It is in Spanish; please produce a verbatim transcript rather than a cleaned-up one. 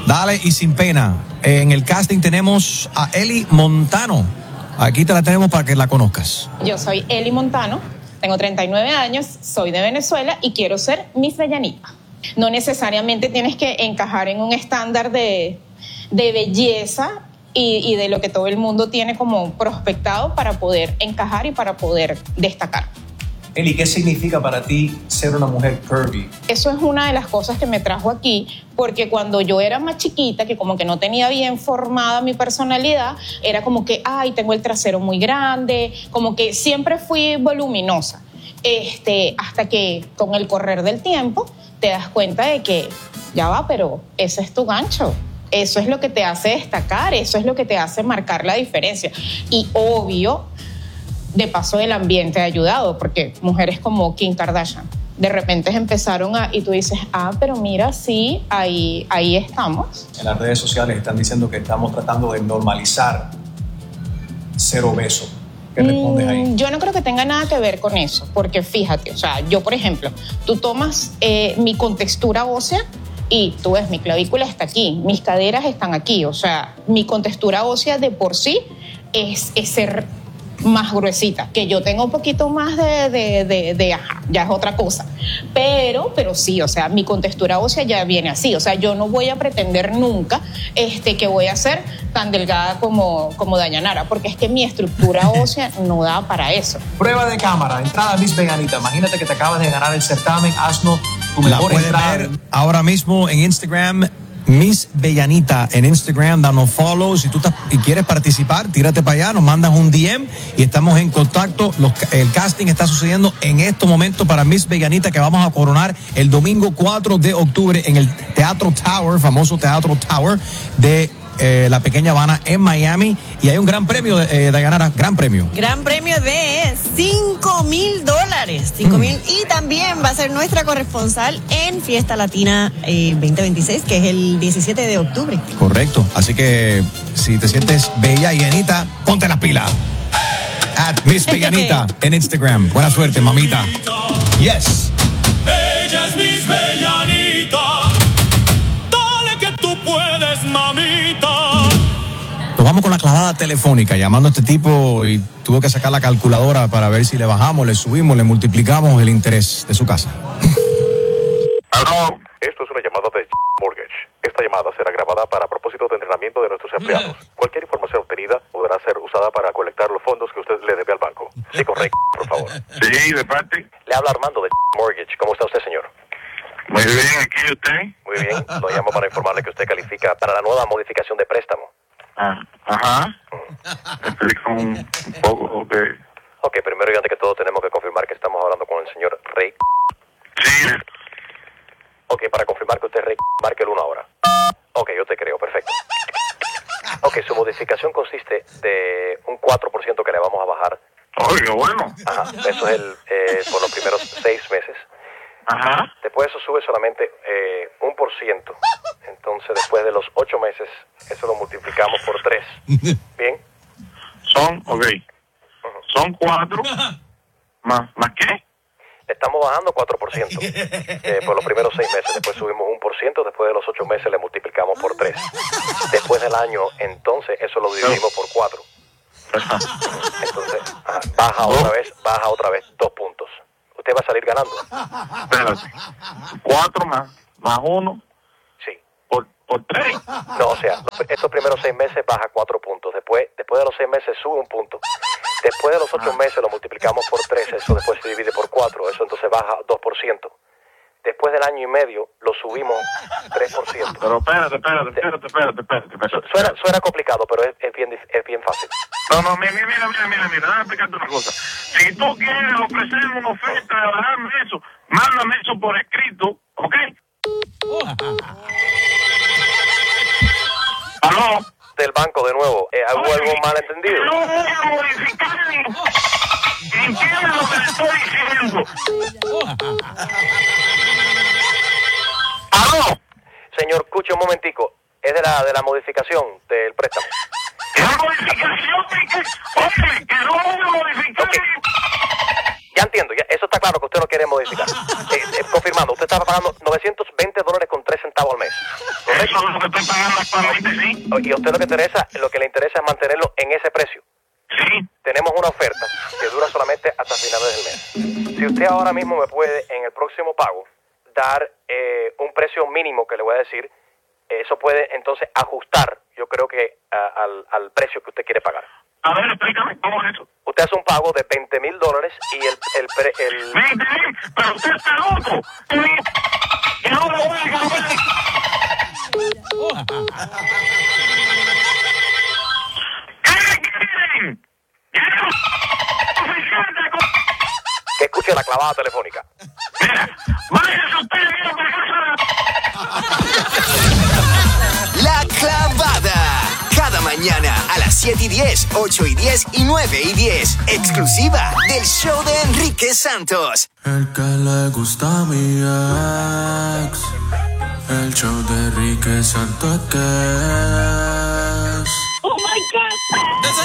Dale y sin pena. En el casting tenemos a Eli Montano. Aquí te la tenemos para que la conozcas. Yo soy Eli Montano, tengo treinta y nueve años, soy de Venezuela y quiero ser Miss Bellanita. No necesariamente tienes que encajar en un estándar de, de belleza y, y de lo que todo el mundo tiene como prospectado para poder encajar y para poder destacar. Eli, ¿qué significa para ti ser una mujer curvy? Eso es una de las cosas que me trajo aquí, porque cuando yo era más chiquita, que como que no tenía bien formada mi personalidad, era como que, ay, tengo el trasero muy grande, como que siempre fui voluminosa. Este, hasta que con el correr del tiempo te das cuenta de que, ya va, pero ese es tu gancho. Eso es lo que te hace destacar, eso es lo que te hace marcar la diferencia. Y obvio, de paso el ambiente ha ayudado, porque mujeres como Kim Kardashian de repente empezaron a, y tú dices, ah, pero mira, sí, ahí, ahí estamos. En las redes sociales están diciendo que estamos tratando de normalizar ser obeso. ¿Qué respondes ahí? Mm, yo no creo que tenga nada que ver con eso, porque fíjate, o sea, yo por ejemplo, tú tomas eh, mi contextura ósea y tú ves, mi clavícula está aquí, mis caderas están aquí, o sea, mi contextura ósea de por sí es, es ser más gruesita, que yo tengo un poquito más de, de, de, de ajá, ya es otra cosa, pero, pero sí, o sea, mi contextura ósea ya viene así, o sea, yo no voy a pretender nunca este, que voy a ser tan delgada como, como Dayanara, porque es que mi estructura ósea no da para eso. Prueba de cámara, entrada Miss Bellanita, imagínate que te acabas de ganar el certamen, haznos tu mejor La entrada. ver ahora mismo en Instagram, Miss Bellanita en Instagram, danos follow. Si tú estás y quieres participar, tírate para allá, nos mandas un D M y estamos en contacto. Los, el casting está sucediendo en estos momentos para Miss Bellanita, que vamos a coronar el domingo cuatro de octubre en el Teatro Tower, famoso Teatro Tower de eh, la Pequeña Habana en Miami. Y hay un gran premio, de, eh, Dayanara, gran premio. Gran premio de cinco mil dólares. cinco mil. Mm. Y también va a ser nuestra corresponsal en Fiesta Latina eh, veinte veintiséis, que es el diecisiete de octubre. Correcto. Así que si te sientes bella y llenita, ponte las pilas. At Miss Bellanita en Instagram. Buena suerte, mamita. Yes. Ella es Miss Bellanita. Dale que tú puedes, mamita. Nos vamos con la clavada telefónica, llamando a este tipo y tuvo que sacar la calculadora para ver si le bajamos, le subimos, le multiplicamos el interés de su casa. Aló. Esto es una llamada de Mortgage. Esta llamada será grabada para propósitos de entrenamiento de nuestros empleados. Cualquier información obtenida podrá ser usada para colectar los fondos que usted le debe al banco. Sí, correcto, por favor. Sí, de parte. Le habla Armando de Mortgage. ¿Cómo está usted, señor? Muy bien, aquí usted. Muy bien. Lo llamo para informarle que usted califica para la nueva modificación de préstamo. Ah, ajá. Explica un, un poco, ok. Ok, primero y antes que todo tenemos que confirmar que estamos hablando con el señor Rey. Sí. Ok, para confirmar que usted es Rey, marque el uno ahora. Ok, yo te creo, perfecto. Ok, su modificación consiste de un cuatro por ciento que le vamos a bajar. Oiga, bueno. Ajá, eso es el, eh, por los primeros seis meses. Ajá. Después eso sube solamente eh, un por ciento. Entonces después de los ocho meses, eso lo multiplicamos por tres. ¿Bien? Son, ok. Uh-huh. Son cuatro. ¿Más, más qué? Le estamos bajando cuatro por ciento eh, por los primeros seis meses. Después subimos un por ciento. Después de los ocho meses le multiplicamos por tres. Después del año, entonces eso lo dividimos por cuatro. Entonces ajá, baja otra vez, baja otra vez dos puntos. Usted va a salir ganando. Espérate. Cuatro más, más uno. Sí. Por, por tres. No, o sea, estos primeros seis meses baja cuatro puntos. Después, después de los seis meses sube un punto. Después de los ocho meses lo multiplicamos por tres. Eso después se divide por cuatro. Eso entonces baja dos por ciento. Después del año y medio lo subimos tres por ciento. Pero espérate, espérate, espérate, espérate, espérate. espérate. Suena, suena complicado, pero es, es, bien, es bien fácil. No, no, mira, mira, mira, mira, mira, déjame explicarte una cosa. Si tú quieres ofrecerme una oferta de bajarme eso, mándame eso por escrito, ¿ok? ¿Aló? Del banco de nuevo, eh, ¿hubo algún malentendido? No voy a modificar. Entiende lo que le estoy diciendo. ¿Aló? Señor, escuche un momentico. Es de la de la modificación del préstamo. ¿La modificación de qué? Oye, que no voy a modificar. Okay. Ya entiendo, ya, eso está claro que usted no quiere modificar. Eh, eh, confirmando, usted estaba pagando novecientos veinte dólares con tres centavos al mes. Es Eso es lo que estoy pagando actualmente, sí. Y a usted lo que interesa, lo que le interesa es mantenerlo en ese precio. Sí. Tenemos una oferta que dura solamente hasta finales del mes. Si usted ahora mismo me puede, en el próximo pago, dar eh, un precio mínimo que le voy a decir, eso puede entonces ajustar, yo creo que uh, al, al precio que usted quiere pagar. A ver, explícame, ¿cómo es eso? Usted hace un pago de veinte mil dólares y el... el, pre, el... veinte mil, pero usted está loco. Y no lo voy a cambiar. ¿Qué quieren? Que escuche la clavada telefónica. Mira, váyanse ustedes bien para casa. La clavada. Cada mañana a las siete y diez, ocho y diez y nueve y diez. Exclusiva del show de Enrique Santos. El que le gusta a mi ex. El show de Enrique Santos que es. Oh my God.